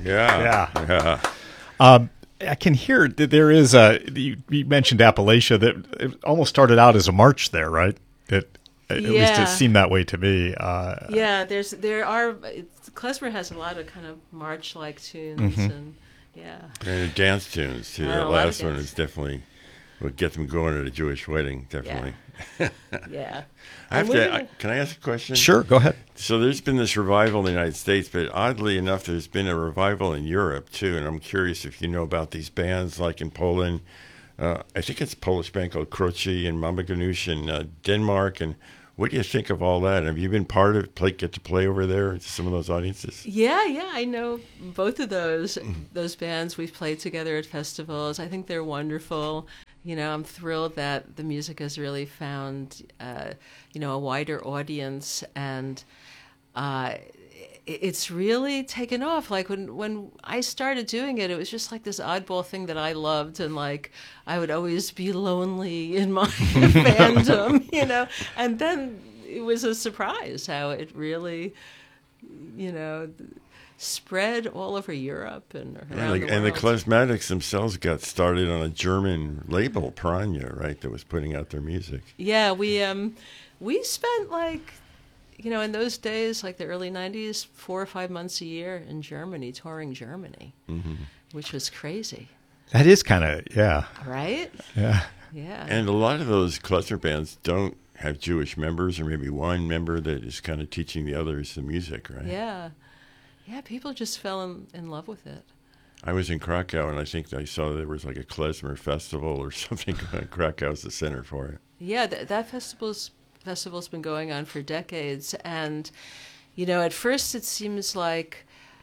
Yeah. Yeah. I can hear that there is you mentioned Appalachia, that it almost started out as a march there, right? At least it seemed that way to me. Klezmer has a lot of kind of march-like tunes, and And dance tunes, too. That last one is definitely would get them going at a Jewish wedding, definitely. Yeah. Can I ask a question? Sure, go ahead. So there's been this revival in the United States, but oddly enough, there's been a revival in Europe, too. And I'm curious if you know about these bands like in Poland. I think it's a Polish band called Kroci and Mama Ganoush in Denmark. And what do you think of all that? Have you been part of it, get to play over there to some of those audiences? Yeah, I know both of those bands. We've played together at festivals. I think they're wonderful. I'm thrilled that the music has really found, a wider audience, and it's really taken off. Like when I started doing it, it was just like this oddball thing that I loved, and like I would always be lonely in my fandom, and then it was a surprise how it really, spread all over Europe and around the world. And the Klezmatics themselves got started on a German label, Piranha, right, that was putting out their music. Yeah, we spent in those days, like the early 90s, 4 or 5 months a year in Germany, touring Germany, which was crazy. That is kind of, yeah. Right? Yeah. Yeah. And a lot of those Klezmer bands don't have Jewish members, or maybe one member that is kind of teaching the others the music, right? Yeah. Yeah, people just fell in love with it. I was in Krakow, and I think I saw there was like a Klezmer festival or something. Krakow's the center for it. Yeah, that festival's been going on for decades. And, at first it seems like,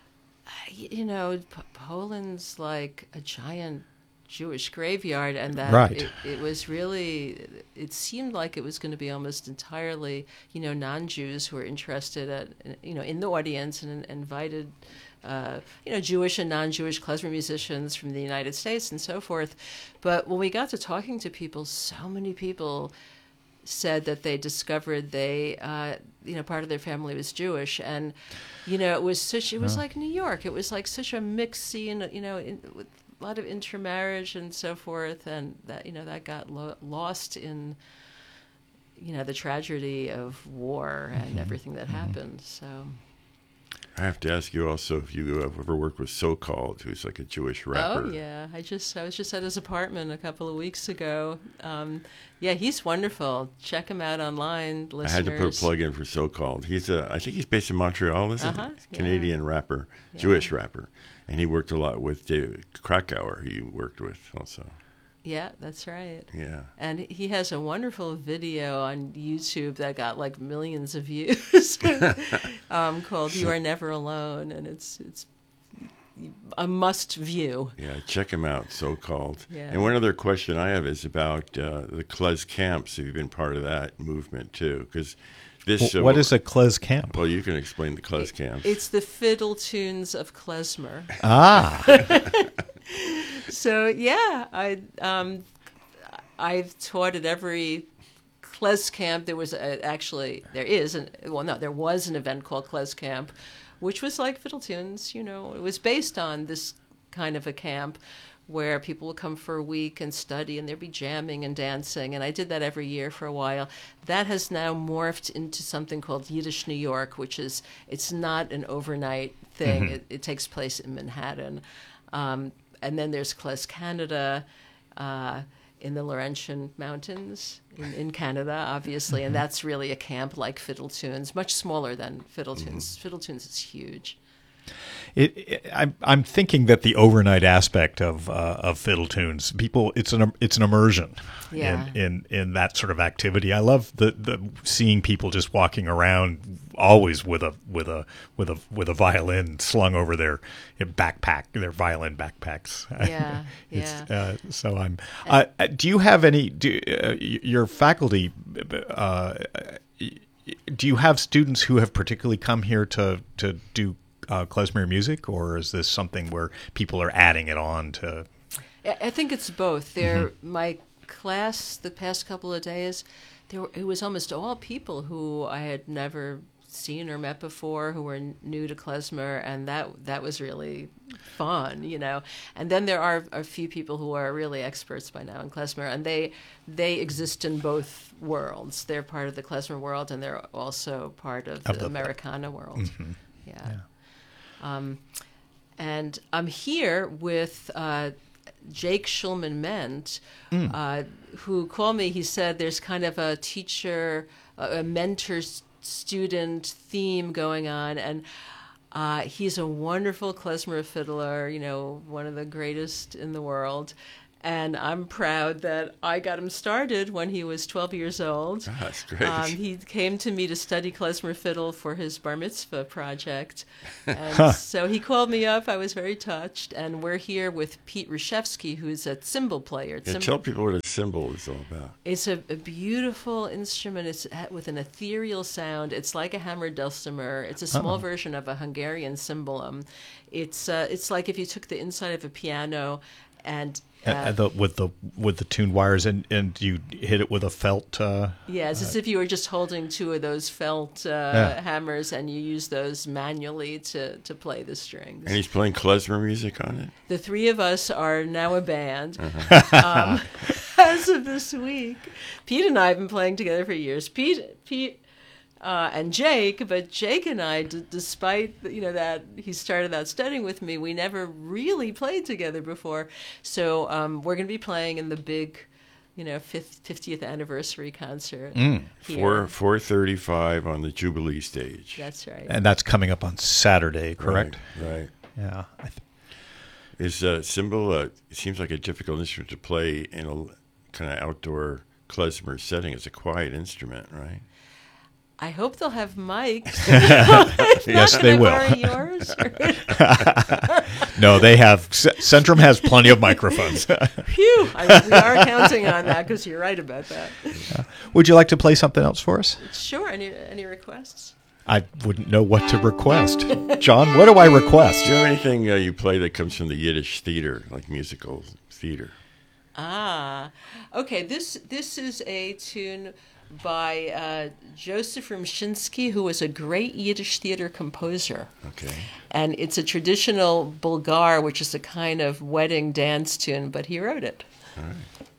Poland's like a giant Jewish graveyard, and that right. it was really, it seemed like it was going to be almost entirely, non-Jews who were interested in the audience, and invited, Jewish and non-Jewish klezmer musicians from the United States and so forth. But when we got to talking to people, so many people said that they discovered part of their family was Jewish, and it was like New York. It was like such a mixed scene, with a lot of intermarriage and so forth, and that got lost in the tragedy of war and everything that happened. So I have to ask you also if you have ever worked with So-Called, who's like a Jewish rapper. Oh yeah, I was just at his apartment a couple of weeks ago. Yeah, he's wonderful. Check him out online, listeners. I had to put a plug in for So-Called. I think he's based in Montreal, isn't he? Canadian rapper, Jewish rapper, and he worked a lot with David Krakauer. He worked with also. Yeah, that's right. Yeah. And he has a wonderful video on YouTube that got like millions of views called "You Are Never Alone," and it's a must view. Yeah, check him out, So-Called. Yeah. And one other question I have is about the Klez camps. Have you been part of that movement too? Because what is a Klez camp? Well, you can explain the Klez camps. It's the fiddle tunes of klezmer. Ah. So yeah, I've taught at every Klez camp. There was there was an event called Klez Camp, which was like fiddle tunes. It was based on this kind of a camp where people would come for a week and study, and there'd be jamming and dancing. And I did that every year for a while. That has now morphed into something called Yiddish New York, it's not an overnight thing. Mm-hmm. It takes place in Manhattan. And then there's Klez Canada in the Laurentian Mountains in Canada, obviously. And that's really a camp like Fiddle Tunes, much smaller than Fiddle Tunes. Mm-hmm. Fiddle Tunes is huge. I'm thinking that the overnight aspect of Fiddle Tunes, it's an immersion in that sort of activity. I love the seeing people just walking around always with a violin slung over their backpack, their violin backpacks. Yeah. So do you have any? Your faculty? Do you have students who have particularly come here to do klezmer music, or is this something where people are adding it on to? I think it's both. My class the past couple of days, it was almost all people who I had never seen or met before who were new to klezmer, and that was really fun, you know. And then there are a few people who are really experts by now in klezmer, and they exist in both worlds. They're part of the klezmer world, and they're also part of the Americana world. Mm-hmm. Yeah. And I'm here with Jake Schulman-Ment, who called me. He said there's kind of a teacher, a mentor-student theme going on, and he's a wonderful klezmer fiddler, you know, one of the greatest in the world. And I'm proud that I got him started when he was 12 years old. Oh, that's great. He came to me to study klezmer fiddle for his bar mitzvah project. And so he called me up. I was very touched. And we're here with Pete Reshevsky, who's a cymbal player. Tell people what a cymbal is all about. It's a beautiful instrument. It's with an ethereal sound. It's like a hammered dulcimer. It's a small version of a Hungarian cymbalum. It's like if you took the inside of a piano and with the tuned wires, and you hit it with a felt. Yeah, it's as if you were just holding two of those felt hammers, and you use those manually to play the strings. And he's playing klezmer music on it? The three of us are now a band. Uh-huh. As of this week, Pete and I have been playing together for years. Pete and Jake, but Jake and I, despite that he started out studying with me, we never really played together before. So we're going to be playing in the big, 50th anniversary concert. Here. 4:35 on the Jubilee stage. That's right. And that's coming up on Saturday, correct? Right. Yeah. Is cymbal? It seems like a difficult instrument to play in a kind of outdoor klezmer setting. It's a quiet instrument, right? I hope they'll have mics. Yes, they will. Borrow yours? No, they have. Centrum has plenty of microphones. Phew! We are counting on that because you're right about that. Would you like to play something else for us? Sure. Any requests? I wouldn't know what to request. John, what do I request? Do you have anything you play that comes from the Yiddish theater, like musical theater? Okay. This is a tune by Joseph Rumshinsky, who was a great Yiddish theater composer. Okay. And it's a traditional Bulgar, which is a kind of wedding dance tune, but he wrote it. All right.